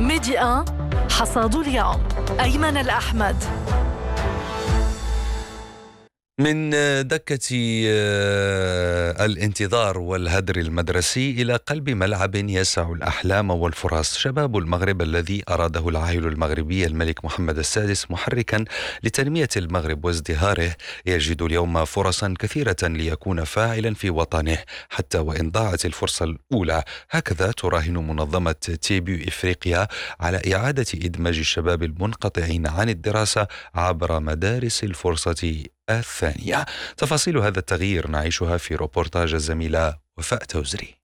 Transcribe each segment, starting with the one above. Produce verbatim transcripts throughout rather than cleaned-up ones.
ميدي واحد حصاد اليوم. أيمن الأحمد. من دكة الانتظار والهدر المدرسي إلى قلب ملعب يسع الأحلام والفرص، شباب المغرب الذي أراده العاهل المغربي الملك محمد السادس محركا لتنمية المغرب وازدهاره يجد اليوم فرصا كثيرة ليكون فاعلا في وطنه حتى وإن ضاعت الفرصة الأولى. هكذا تراهن منظمة تيبيو إفريقيا على إعادة إدماج الشباب المنقطعين عن الدراسة عبر مدارس الفرصة الثانية. تفاصيل هذا التغيير نعيشها في روبورتاج الزميلة وفاء توزري.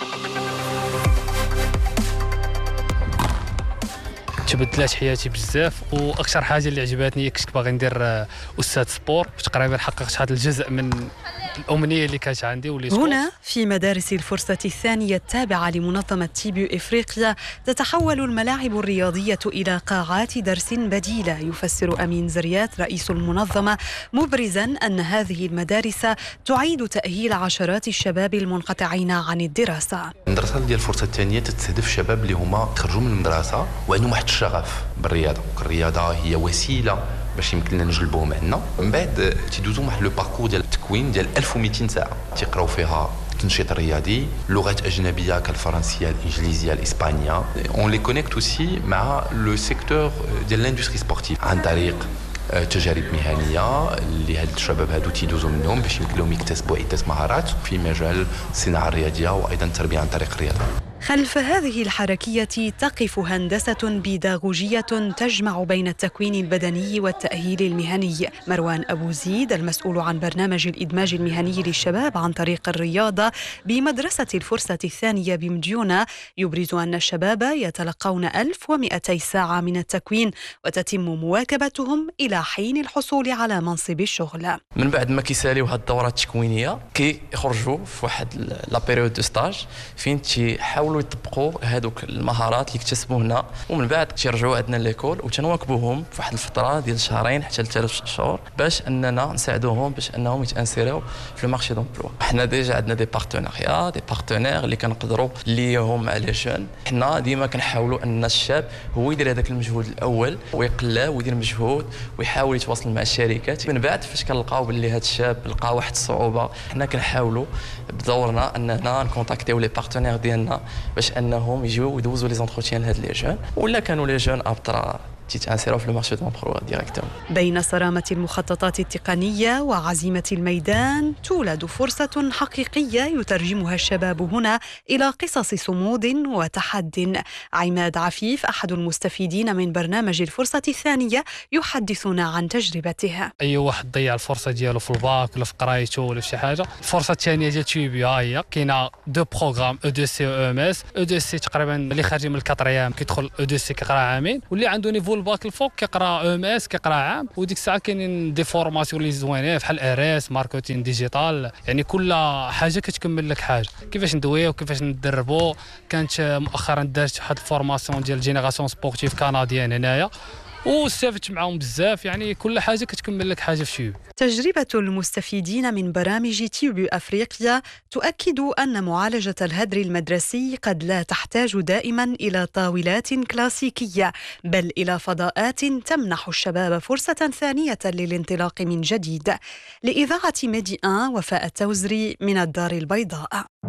تبدلات حياتي بزاف، واكثر حاجه اللي عجبتني كنت باغي ندير استاذ سبور، تقريبا حققت هذا الجزء من الأمنية اللي كانت عندي. هنا في مدارس الفرصة الثانية التابعة لمنظمة تيبيو إفريقيا تتحول الملاعب الرياضية إلى قاعات درس بديلة، يفسر أمين زريات رئيس المنظمة مبرزا أن هذه المدارس تعيد تأهيل عشرات الشباب المنقطعين عن الدراسة. المدرسة ديال الفرصة الثانية تستهدف شباب اللي هما خرجوا من المدرسة وعندهم واحد الشغف بالرياضة. الرياضة هي وسيلة باش يمكن لنا نجلبوهم عندنا. من بعد تيدوزو واحد لو باركور ديال التكوين ديال ألف ومئتين ساعه، تيقراو فيها التنشيط الرياضي، لغات اجنبيه كالفرنسيه الانجليزيه الاسبانيه. اون لي كونيكت اوسي مع لو سيكتور ديال لاندستري سبورتيف عن طريق تجارب مهنيه اللي هاد الشباب هادو تيدوزو منهم باش يمكن لهم يكتسبوا عده مهارات في مجال الصناعه الرياضيه وايضا التربيه عن طريق الرياضه. خلف هذه الحركية تقف هندسة بيداغوجية تجمع بين التكوين البدني والتأهيل المهني. مروان أبو زيد المسؤول عن برنامج الإدماج المهني للشباب عن طريق الرياضة بمدرسة الفرصة الثانية بمديونة يبرز أن الشباب يتلقون ألف ومئتي ساعة من التكوين وتتم مواكبتهم إلى حين الحصول على منصب الشغل. من بعد ما كيساليو هاد الدورات التكوينية كيخرجوا في واحد لا بيريود دو ستاج فين تيحاولوا يطبقوا هذوك المهارات اللي اكتسبوا هنا، ومن بعد تيرجعوا عندنا ليكول وتنواكبوهم في واحد الفتره ديال شهرين حتى لثلاث شهور باش اننا نساعدوهم باش انهم يتانسيريو في المارشي دومبلوا. حنا ديجا عندنا دي بارتنيريا دي بارتنير اللي كنقدروا ليهم على جون. حنا ديما كنحاولوا ان الشاب هو يدير هذاك المجهود الاول ويقلاه ويدير مجهود ويحاول يتواصل مع الشركات. من بعد فاش كنلقاو باللي هذا الشاب لقى واحد الصعوبه، حنا كنحاولوا بدورنا اننا نكونتاكتيو لي بارتنير ديالنا باش انهم يجيو يدوزوا لي زونتروتيان لهاد لي جون، ولا كانوا لي جون ابطرا تيتانسيروا في المارشي دومبلوا ديريكتوم. بين صرامة المخططات التقنية وعزيمة الميدان تولد فرصة حقيقية يترجمها الشباب هنا إلى قصص صمود وتحد. عماد عفيف أحد المستفيدين من برنامج الفرصة الثانية يحدثنا عن تجربته. أي واحد ضيع الفرصة ديالو في الباك ولا في قرايته ولا في شي حاجة، الفرصة الثانية ديال تيبيو هي كاينة دو بروغرام او دو سي او ام اس. او دو سي تقريبا اللي خارجين من الكاتريام كيدخل او دو سي كيقرا عامين، واللي عنده نيفو الباك الفوق كيقرا او ام اس كيقرا عام. وديك الساعه كاينين دي فورماسيون لي زوينين بحال ار اس ماركتين ديجيتال، يعني كل حاجه كتكمل لك حاجه. كيفاش ندويو وكيفاش ندربوا. كانت مؤخرا دارت واحد الفورماسيون ديال جينيراسيون سبورتيف كنديان هنايا واستفدت معهم بزاف. يعني كل حاجه كتكمل لك حاجه في شيء. تجربة المستفيدين من برامج تيبيو أفريقيا تؤكد أن معالجة الهدر المدرسي قد لا تحتاج دائما إلى طاولات كلاسيكية، بل إلى فضاءات تمنح الشباب فرصة ثانية للانطلاق من جديد. لإذاعة ميدي واحد وفاء التوزري من الدار البيضاء.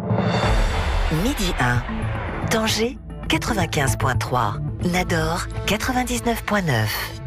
ميدي واحد طنجة quatre-vingt-quinze virgule trois, Nador quatre-vingt-dix-neuf virgule neuf.